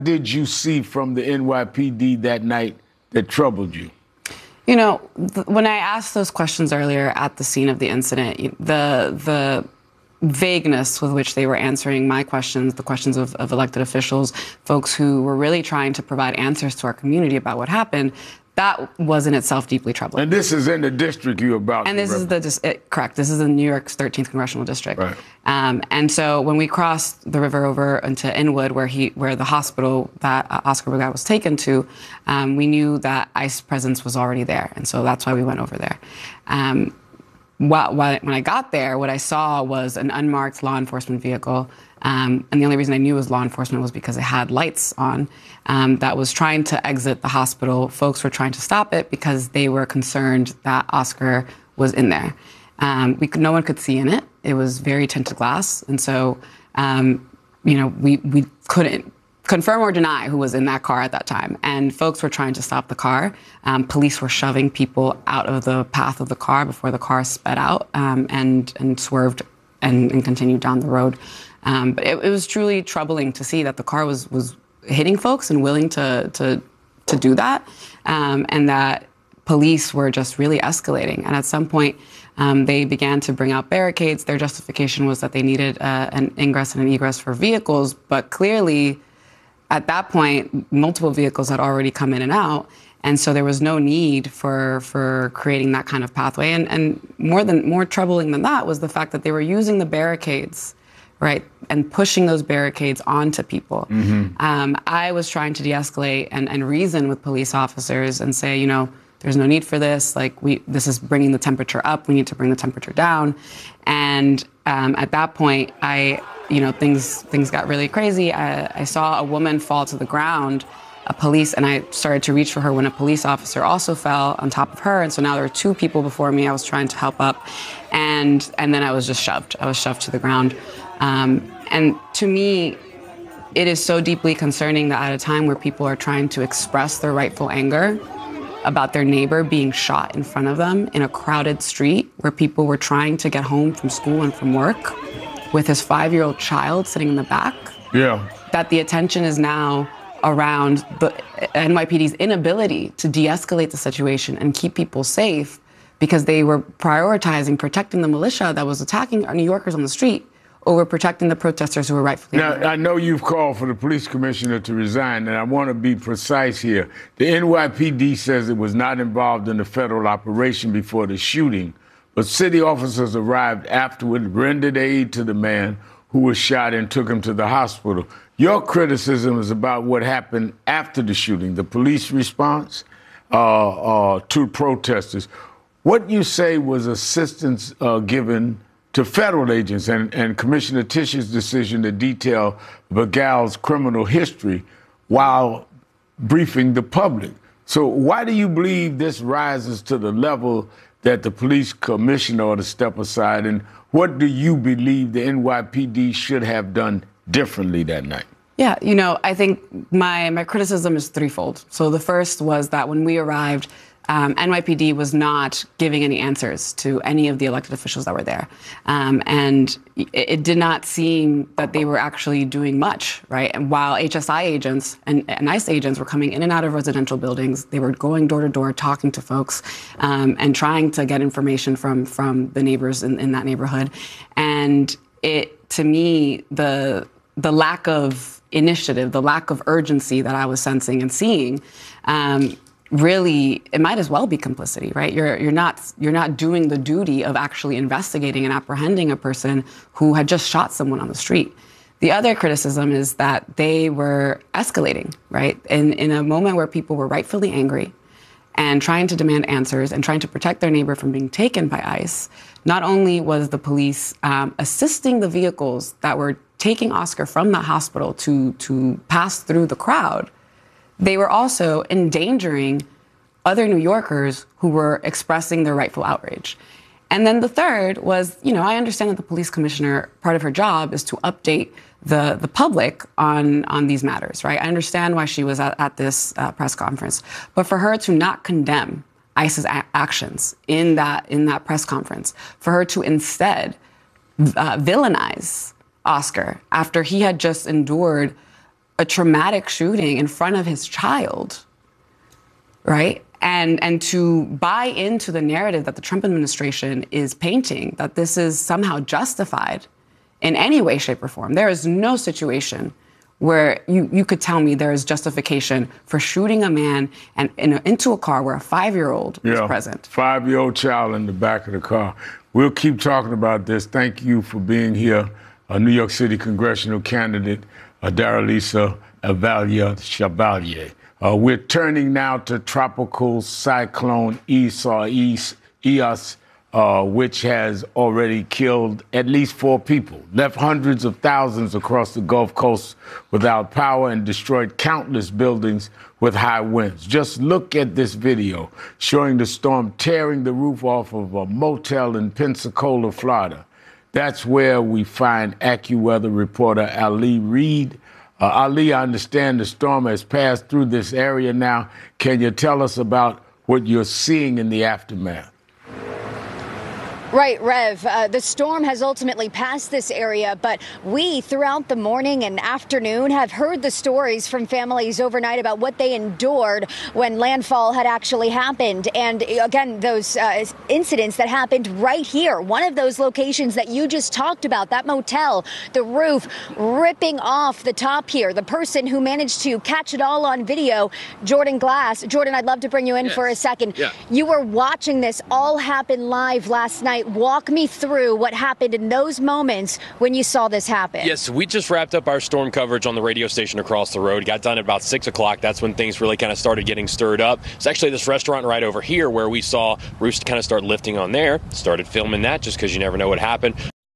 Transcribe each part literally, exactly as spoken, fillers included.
did you see from the N Y P D that night that troubled you? You know, th- when I asked those questions earlier at the scene of the incident, the the vagueness with which they were answering my questions, the questions of, of elected officials, folks who were really trying to provide answers to our community about what happened, that was in itself deeply troubling. And this is in the district you're about and to this is the dis- it, correct. This is in New York's thirteenth congressional district. Right. Um, and so when we crossed the river over into Inwood, where he, where the hospital that uh, Oscar Brugad was taken to, um, we knew that ICE presence was already there, and so that's why we went over there. Um, while, while, when I got there, what I saw was an unmarked law enforcement vehicle. Um, and the only reason I knew it was law enforcement was because it had lights on, um, that was trying to exit the hospital. Folks were trying to stop it because they were concerned that Oscar was in there. Um, we could, no one could see in it. It was very tinted glass. And so, um, you know, we, we couldn't confirm or deny who was in that car at that time. And folks were trying to stop the car. Um, police were shoving people out of the path of the car before the car sped out, um, and, and swerved and, and continued down the road. Um, but it, it was truly troubling to see that the car was was hitting folks and willing to to to do that, um, and that police were just really escalating. And at some point, um, they began to bring out barricades. Their justification was that they needed uh, an ingress and an egress for vehicles, but clearly, at that point, multiple vehicles had already come in and out. And so there was no need for for creating that kind of pathway. And, and more than more troubling than that was the fact that they were using the barricades, right, and pushing those barricades onto people. Mm-hmm. Um, I was trying to de-escalate and, and reason with police officers and say, you know, there's no need for this. Like, we, this is bringing the temperature up. We need to bring the temperature down. And um, at that point, I, you know, things things got really crazy. I, I saw a woman fall to the ground, a police, and I started to reach for her when a police officer also fell on top of her. And so now there were two people before me. I was trying to help up, and and then I was just shoved. I was shoved to the ground. Um, and to me, it is so deeply concerning that at a time where people are trying to express their rightful anger about their neighbor being shot in front of them in a crowded street where people were trying to get home from school and from work with his five-year-old child sitting in the back, yeah, that the attention is now around the N Y P D's inability to de-escalate the situation and keep people safe because they were prioritizing protecting the militia that was attacking New Yorkers on the street over protecting the protesters who were rightfully Now, angry. I know you've called for the police commissioner to resign, and I want to be precise here. The N Y P D says it was not involved in the federal operation before the shooting, but city officers arrived afterward, rendered aid to the man who was shot and took him to the hospital. Your criticism is about what happened after the shooting, the police response uh, uh, to protesters. What you say was assistance uh, given to federal agents and, and Commissioner Tisch's decision to detail Brugad's criminal history while briefing the public. So why do you believe this rises to the level that the police commissioner ought to step aside? And what do you believe the N Y P D should have done differently that night? Yeah, you know, I think my, my criticism is threefold. So the first was that when we arrived, Um, N Y P D was not giving any answers to any of the elected officials that were there. Um, and it, it did not seem that they were actually doing much, right? And while H S I agents and, and ICE agents were coming in and out of residential buildings, they were going door to door, talking to folks, um, and trying to get information from, from the neighbors in, in that neighborhood. And it, to me, the, the lack of initiative, the lack of urgency that I was sensing and seeing, um, really, it might as well be complicity, right? You're you're not you're not doing the duty of actually investigating and apprehending a person who had just shot someone on the street. The other criticism is that they were escalating, right? In in a moment where people were rightfully angry and trying to demand answers and trying to protect their neighbor from being taken by ICE, not only was the police um, assisting the vehicles that were taking Oscar from that hospital to to pass through the crowd, they were also endangering other New Yorkers who were expressing their rightful outrage. And then the third was, you know, I understand that the police commissioner, part of her job is to update the, the public on, on these matters, right? I understand why she was at, at this uh, press conference. But for her to not condemn ICE's a- actions in that, in that press conference, for her to instead uh, villainize Oscar after he had just endured a traumatic shooting in front of his child, right? And, and to buy into the narrative that the Trump administration is painting, that this is somehow justified in any way, shape, or form. There is no situation where you, you could tell me there is justification for shooting a man and in a, into a car where a five-year-old yeah, was present. Five-year-old child in the back of the car. We'll keep talking about this. Thank you for being here, a New York City congressional candidate, uh, Daralisa Avalia Chevalier. Uh, we're turning now to Tropical Cyclone Isaias, Ias, uh, which has already killed at least four people, left hundreds of thousands across the Gulf Coast without power, and destroyed countless buildings with high winds. Just look at this video showing the storm tearing the roof off of a motel in Pensacola, Florida. That's where we find AccuWeather reporter Ali Reed. Uh, Ali, I understand the storm has passed through this area now. Can you tell us about what you're seeing in the aftermath? Right, Rev. Uh, the storm has ultimately passed this area, but we, throughout the morning and afternoon, have heard the stories from families overnight about what they endured when landfall had actually happened. And again, those uh, incidents that happened right here, one of those locations that you just talked about, that motel, the roof ripping off the top here. The person who managed to catch it all on video, Jordan Glass. Jordan, I'd love to bring you in yes. for a second. Yeah. You were watching this all happen live last night. Walk me through what happened in those moments when you saw this happen. Yes, we just wrapped up our storm coverage on the radio station across the road. Got done at about six o'clock. That's when things really kind of started getting stirred up. It's actually this restaurant right over here where we saw roofs kind of start lifting on there. Started filming that just because you never know what happened.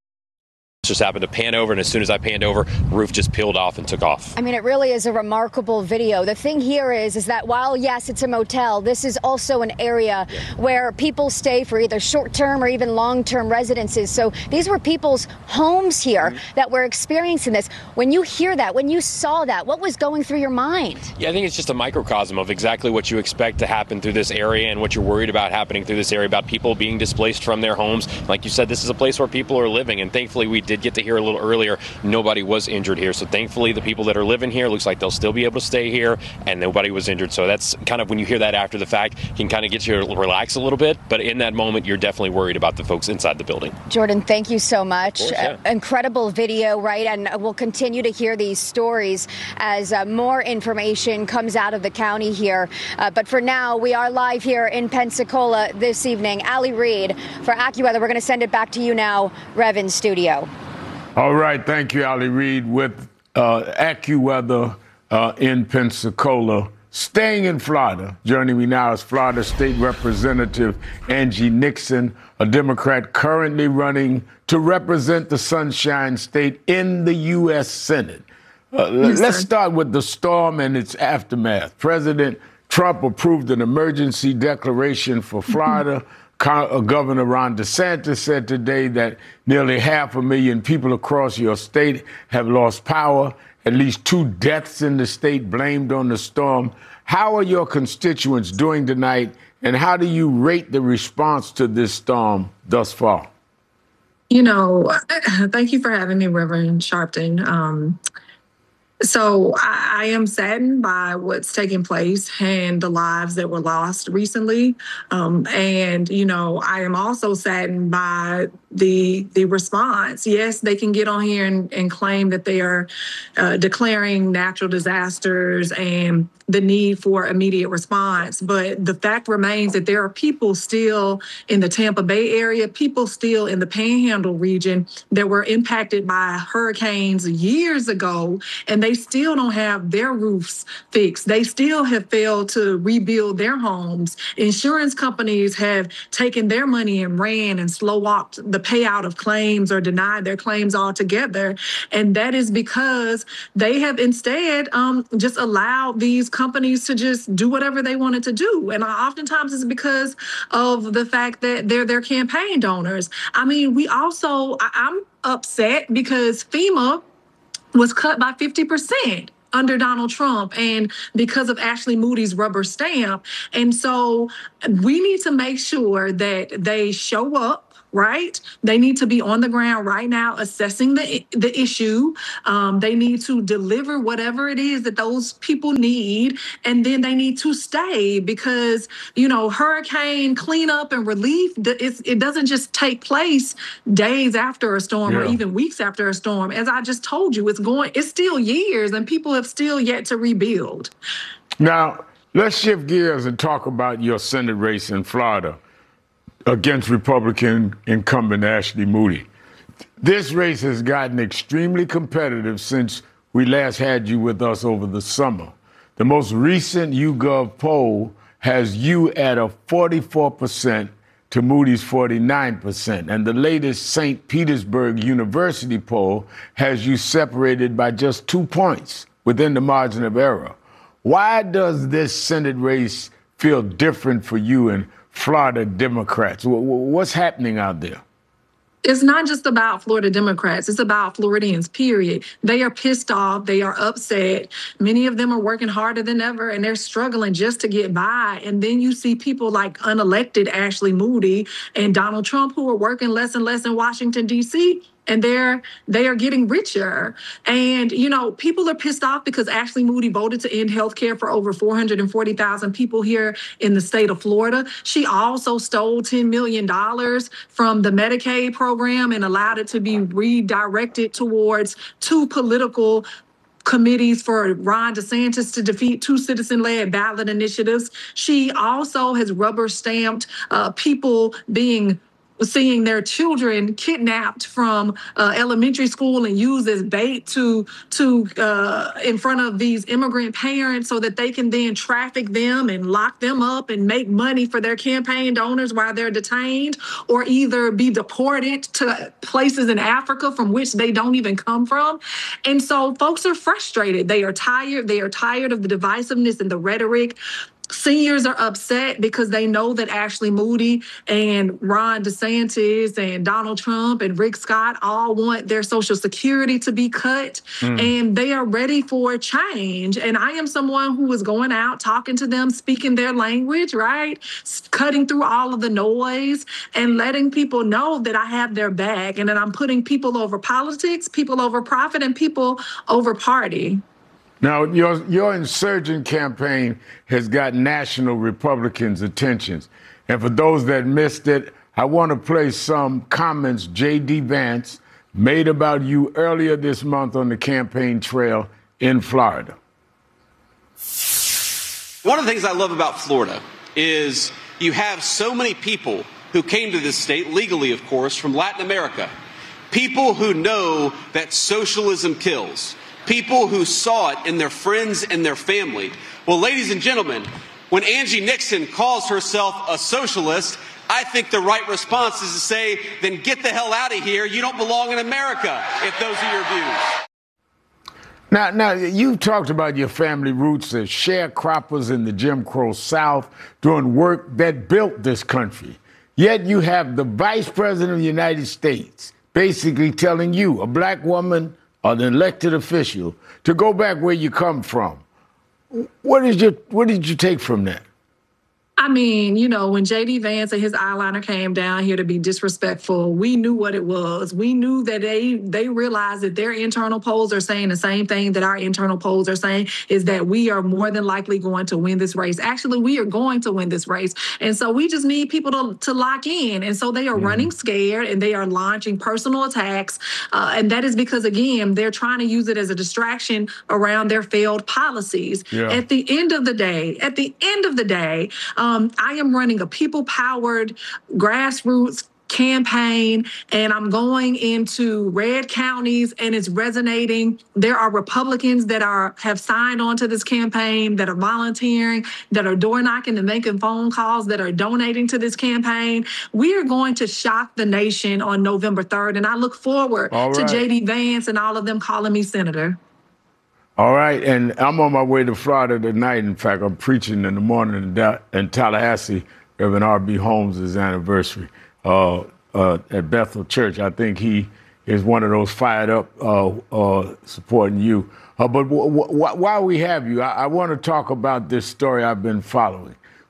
Just happened to pan over, and as soon as I panned over, roof just peeled off and took off. I mean, it really is a remarkable video. The thing here is, is that while, yes, it's a motel, this is also an area yeah. where people stay for either short-term or even long-term residences. So these were people's homes here mm-hmm. that were experiencing this. When you hear that, when you saw that, what was going through your mind? Yeah, I think it's just a microcosm of exactly what you expect to happen through this area and what you're worried about happening through this area, about people being displaced from their homes. Like you said, this is a place where people are living, and thankfully we did get to hear a little earlier, nobody was injured here. So thankfully the people that are living here, looks like they'll still be able to stay here, and nobody was injured. So that's kind of, when you hear that after the fact, can kind of get you to relax a little bit. But in that moment, you're definitely worried about the folks inside the building. Jordan, thank you so much. Course, yeah. uh, incredible video, right? And we'll continue to hear these stories as uh, more information comes out of the county here. Uh, but for now, we are live here in Pensacola this evening. Ali Reed for AccuWeather. We're going to send it back to you now, Rev, in studio. All right, thank you, Ali Reed, with uh, AccuWeather uh, in Pensacola. Staying in Florida, joining me now is Florida State Representative Angie Nixon, a Democrat currently running to represent the Sunshine State in the U S Senate. Uh, yes, let's start with the storm and its aftermath. President Trump approved an emergency declaration for Florida. Governor Ron DeSantis said today that nearly half a million people across your state have lost power, at least two deaths in the state blamed on the storm. How are your constituents doing tonight, and how do you rate the response to this storm thus far? You know, thank you for having me, Reverend Sharpton. Um, So I, I am saddened by what's taking place and the lives that were lost recently. Um, and, you know, I am also saddened by the the response. Yes, they can get on here and, and claim that they are uh, declaring natural disasters and the need for immediate response. But the fact remains that there are people still in the Tampa Bay area, people still in the Panhandle region that were impacted by hurricanes years ago, and they still don't have their roofs fixed. They still have failed to rebuild their homes. Insurance companies have taken their money and ran and slow walked the payout of claims or denied their claims altogether. And that is because they have instead um, just allowed these companies to just do whatever they wanted to do. And oftentimes it's because of the fact that they're their campaign donors. I mean, we also, I, I'm upset because FEMA was cut by fifty percent under Donald Trump and because of Ashley Moody's rubber stamp. And so we need to make sure that they show up right? They need to be on the ground right now assessing the, the issue. Um, they need to deliver whatever it is that those people need, and then they need to stay because, you know, hurricane cleanup and relief, it's, it doesn't just take place days after a storm Yeah. or even weeks after a storm. As I just told you, it's going, it's still years and people have still yet to rebuild. Now, let's shift gears and talk about your Senate race in Florida against Republican incumbent Ashley Moody. This race has gotten extremely competitive since we last had you with us over the summer. The most recent YouGov poll has you at a forty-four percent to Moody's forty-nine percent. And the latest Saint Petersburg University poll has you separated by just two points within the margin of error. Why does this Senate race feel different for you and Florida Democrats? What's happening out there? It's not just about Florida Democrats. It's about Floridians, period. They are pissed off. They are upset. Many of them are working harder than ever, and they're struggling just to get by. And then you see people like unelected Ashley Moody and Donald Trump who are working less and less in Washington, D C, and they're they are getting richer. And, you know, people are pissed off because Ashley Moody voted to end health care for over four hundred forty thousand people here in the state of Florida. She also stole ten million dollars from the Medicaid program and allowed it to be redirected towards two political committees for Ron DeSantis to defeat two citizen-led ballot initiatives. She also has rubber-stamped uh, people being seeing their children kidnapped from uh, elementary school and used as bait to to uh, in front of these immigrant parents so that they can then traffic them and lock them up and make money for their campaign donors while they're detained, or either be deported to places in Africa from which they don't even come from. And so folks are frustrated. They are tired. They are tired of the divisiveness and the rhetoric. Seniors are upset because they know that Ashley Moody and Ron DeSantis and Donald Trump and Rick Scott all want their Social Security to be cut, mm. and they are ready for change. And I am someone who is going out, talking to them, speaking their language, right? Cutting through all of the noise and letting people know that I have their back and that I'm putting people over politics, people over profit, and people over party. Now, your your insurgent campaign has got national Republicans' attentions. And for those that missed it, I want to play some comments J D Vance made about you earlier this month on the campaign trail in Florida. One of the things I love about Florida is you have so many people who came to this state, legally, of course, from Latin America. People who know that socialism kills. People who saw it in their friends and their family. Well, ladies and gentlemen, when Angie Nixon calls herself a socialist, I think the right response is to say, then get the hell out of here. You don't belong in America, if those are your views. Now, now you talked about your family roots as sharecroppers in the Jim Crow South doing work that built this country. Yet you have the Vice President of the United States basically telling you, a black woman, an elected official, to go back where you come from. What is your, what did you take from that? I mean, you know, when J D Vance and his eyeliner came down here to be disrespectful, we knew what it was. We knew that they they realized that their internal polls are saying the same thing that our internal polls are saying, is that we are more than likely going to win this race. Actually, we are going to win this race. And so we just need people to, to lock in. And so they are mm-hmm. running scared and they are launching personal attacks. Uh, and that is because, again, they're trying to use it as a distraction around their failed policies. Yeah. At the end of the day, at the end of the day, um, Um, I am running a people-powered grassroots campaign, and I'm going into red counties, and it's resonating. There are Republicans that are have signed on to this campaign, that are volunteering, that are door knocking and making phone calls, that are donating to this campaign. We are going to shock the nation on November third, and I look forward right. to J D Vance and all of them calling me senator. All right, and I'm on my way to Florida tonight. In fact, I'm preaching in the morning in, da- in Tallahassee, Reverend R B Holmes' anniversary uh, uh, at Bethel Church. I think he is one of those fired up uh, uh, supporting you. Uh, but w- w- while we have you, I-, I want to talk about this story I've been following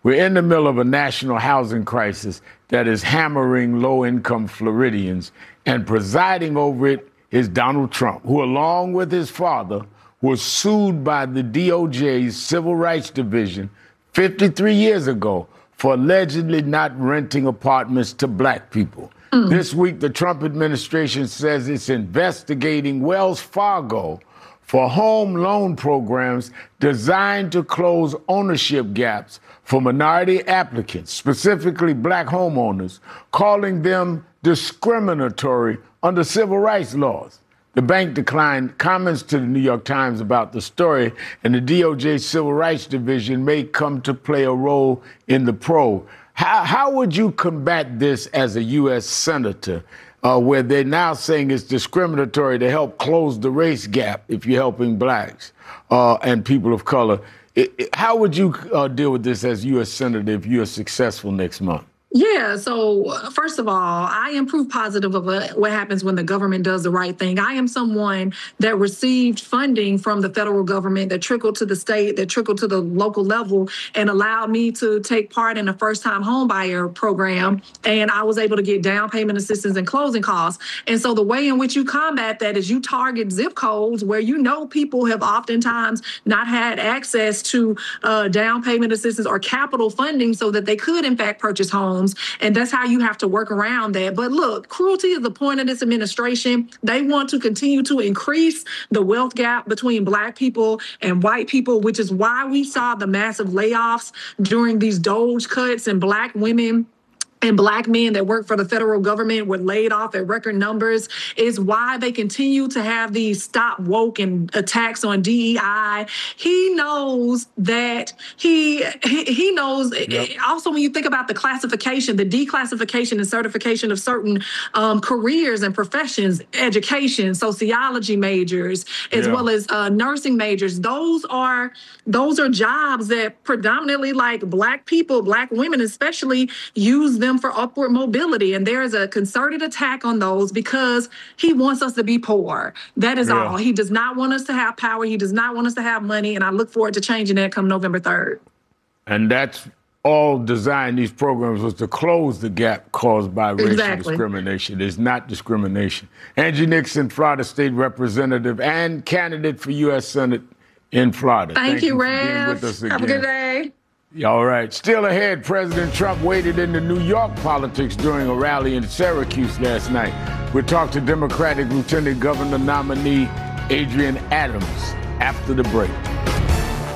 We're in the middle of a national housing crisis that is hammering low-income Floridians, and presiding over it is Donald Trump, who, along with his father, was sued by the D O J's Civil Rights Division fifty-three years ago for allegedly not renting apartments to black people. Mm. This week, the Trump administration says it's investigating Wells Fargo for home loan programs designed to close ownership gaps for minority applicants, specifically black homeowners, calling them discriminatory under civil rights laws. The bank declined comments to the New York Times about the story, and the D O J Civil Rights Division may come to play a role in the probe. How, how would you combat this as a U S senator, uh, where they're now saying it's discriminatory to help close the race gap if you're helping blacks uh, and people of color? It, it, how would you uh, deal with this as U S senator if you're successful next month? Yeah. So first of all, I am proof positive of what happens when the government does the right thing. I am someone that received funding from the federal government that trickled to the state, that trickled to the local level, and allowed me to take part in a first-time homebuyer program. And I was able to get down payment assistance and closing costs. And so the way in which you combat that is you target zip codes where you know people have oftentimes not had access to uh, down payment assistance or capital funding so that they could, in fact, purchase homes. And that's how you have to work around that. But look, cruelty is the point of this administration. They want to continue to increase the wealth gap between black people and white people, which is why we saw the massive layoffs during these Doge cuts, and black women and black men that work for the federal government were laid off at record numbers. Is why they continue to have these stop woke and attacks on D E I. He knows that he he, he knows. Yep. Also, when you think about the classification, the declassification and certification of certain um, careers and professions, education, sociology majors, as yeah. well as uh, nursing majors, those are those are jobs that predominantly like black people, black women especially, use them for upward mobility. And there is a concerted attack on those because he wants us to be poor. That is yeah. all. He does not want us to have power. He does not want us to have money. And I look forward to changing that come November third. And that's all designed, these programs, was to close the gap caused by racial exactly. discrimination. It's not discrimination. Angie Nixon, Florida State Representative and candidate for U S Senate in Florida. Thank, Thank you, you Rev. For being with us again. Have a good day. All right. Still ahead, President Trump waded into New York politics during a rally in Syracuse last night. We'll talk to Democratic Lieutenant Governor nominee Adrienne Adams after the break.